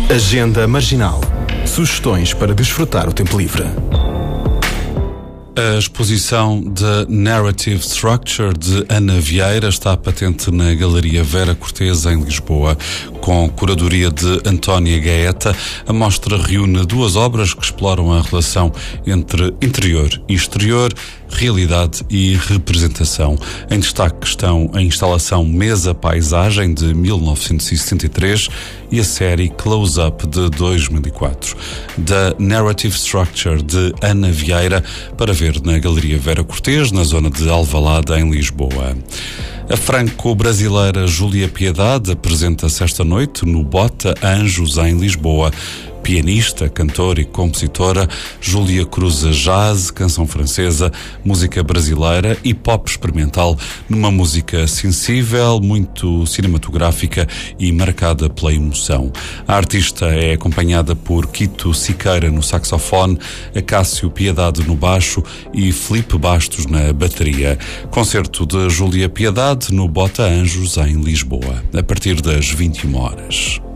Agenda Marginal. Sugestões para desfrutar o tempo livre. A exposição The Narrative Structure de Ana Vieira está patente na Galeria Vera Cortês, em Lisboa. Com curadoria de Antónia Gaeta, a mostra reúne duas obras que exploram a relação entre interior e exterior, realidade e representação. Em destaque estão a instalação Mesa Paisagem, de 1973, e a série Close-Up, de 2004. The Narrative Structure de Ana Vieira, para ver na Galeria Vera Cortês, na zona de Alvalade, em Lisboa. A franco-brasileira Júlia Piedade apresenta-se esta noite no Bota Anjos, em Lisboa. Pianista, cantora e compositora, Júlia cruza jazz, canção francesa, música brasileira e pop experimental numa música sensível, muito cinematográfica e marcada pela emoção. A artista é acompanhada por Quito Siqueira no saxofone, Acácio Piedade no baixo e Filipe Bastos na bateria. Concerto de Júlia Piedade no Bota Anjos, em Lisboa, a partir das 21 horas.